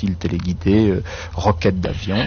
missiles téléguidés, roquettes d'avion.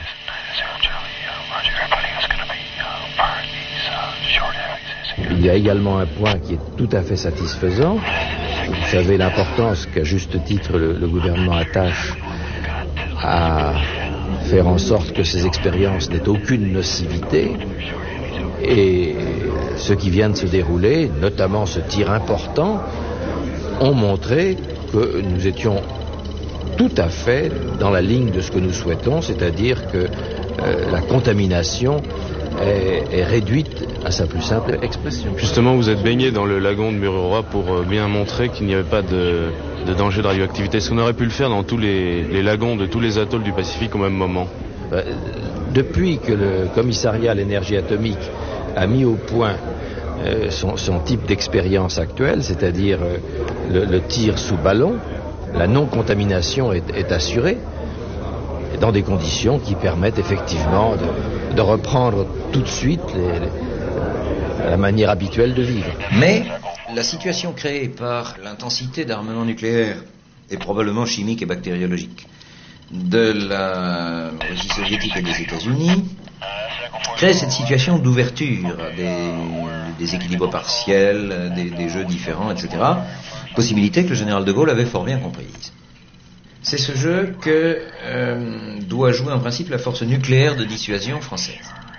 Il y a également un point qui est tout à fait satisfaisant. Vous savez l'importance qu'à juste titre le gouvernement attache à faire en sorte que ces expériences n'aient aucune nocivité. Et ce qui vient de se dérouler, notamment ce tir important, ont montré que nous étions tout à fait dans la ligne de ce que nous souhaitons, c'est-à-dire que la contamination est réduite à sa plus simple expression. Justement, vous êtes baigné dans le lagon de Mururoa pour bien montrer qu'il n'y avait pas de danger de radioactivité. Est-ce qu'on aurait pu le faire dans tous les lagons de tous les atolls du Pacifique au même moment? Depuis que le commissariat à l'énergie atomique a mis au point son type d'expérience actuelle, c'est-à-dire le tir sous ballon, la non-contamination est assurée dans des conditions qui permettent effectivement de reprendre tout de suite la manière habituelle de vivre. Mais la situation créée par l'intensité d'armement nucléaire et probablement chimique et bactériologique de la Russie soviétique et des États-Unis crée cette situation d'ouverture des équilibres partiels, des jeux différents, etc. Possibilité que le général de Gaulle avait fort bien comprise. C'est ce jeu que doit jouer en principe la force nucléaire de dissuasion française.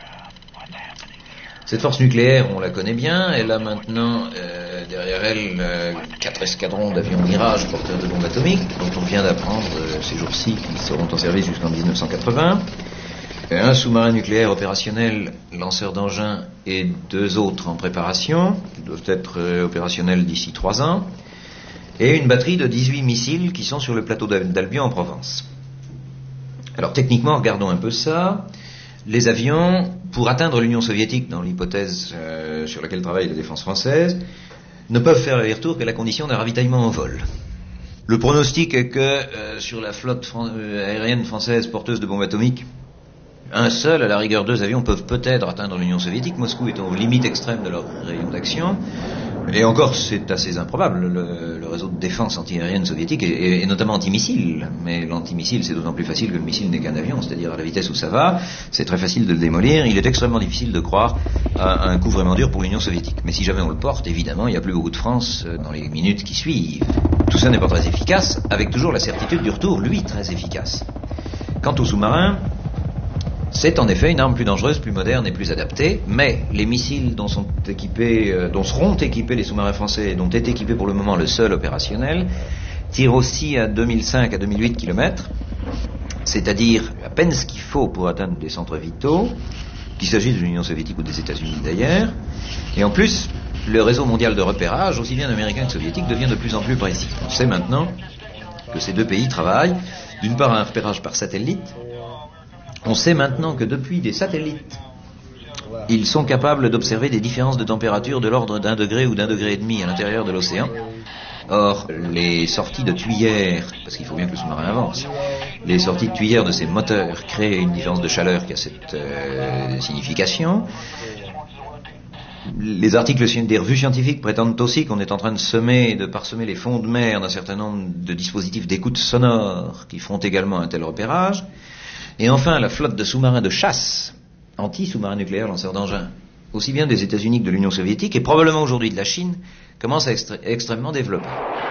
Cette force nucléaire, on la connaît bien, elle a maintenant derrière elle 4 escadrons d'avions Mirage porteurs de bombes atomiques, dont on vient d'apprendre ces jours-ci qu'ils seront en service jusqu'en 1980, un sous-marin nucléaire opérationnel, lanceur d'engins, et 2 autres en préparation, qui doivent être opérationnels d'ici 3 ans, et une batterie de 18 missiles qui sont sur le plateau d'Albion en Provence. Alors techniquement, regardons un peu ça. Les avions, pour atteindre l'Union soviétique, dans l'hypothèse sur laquelle travaille la défense française, ne peuvent faire aller-retour qu'à la condition d'un ravitaillement en vol. Le pronostic est que sur la flotte aérienne française porteuse de bombes atomiques, un seul, à la rigueur 2 avions, peuvent peut-être atteindre l'Union soviétique, Moscou étant aux limites extrêmes de leur rayon d'action. Et encore, c'est assez improbable. Le réseau de défense antiaérienne soviétique est notamment antimissile. Mais l'antimissile, c'est d'autant plus facile que le missile n'est qu'un avion, c'est-à-dire à la vitesse où ça va. C'est très facile de le démolir. Il est extrêmement difficile de croire à un coup vraiment dur pour l'Union soviétique. Mais si jamais on le porte, évidemment, il n'y a plus beaucoup de France dans les minutes qui suivent. Tout ça n'est pas très efficace, avec toujours la certitude du retour, lui, très efficace. Quant aux sous-marins, c'est en effet une arme plus dangereuse, plus moderne et plus adaptée, mais les missiles dont seront équipés les sous-marins français et dont est équipé pour le moment le seul opérationnel, tirent aussi à 2005 à 2008 km, c'est-à-dire à peine ce qu'il faut pour atteindre des centres vitaux, qu'il s'agisse de l'Union soviétique ou des États-Unis d'ailleurs, et en plus, le réseau mondial de repérage, aussi bien américain que soviétique, devient de plus en plus précis. On sait maintenant que ces 2 pays travaillent, d'une part à un repérage par satellite. On sait maintenant que depuis des satellites, ils sont capables d'observer des différences de température de l'ordre d'1 degré ou d'1,5 degré à l'intérieur de l'océan. Or, les sorties de tuyères, parce qu'il faut bien que le sous-marin avance, les sorties de tuyères de ces moteurs créent une différence de chaleur qui a cette signification. Les articles des revues scientifiques prétendent aussi qu'on est en train de parsemer les fonds de mer d'un certain nombre de dispositifs d'écoute sonore qui feront également un tel repérage. Et enfin, la flotte de sous-marins de chasse, anti-sous-marins nucléaires lanceurs d'engins, aussi bien des États-Unis que de l'Union soviétique, et probablement aujourd'hui de la Chine, commence à être extrêmement développée.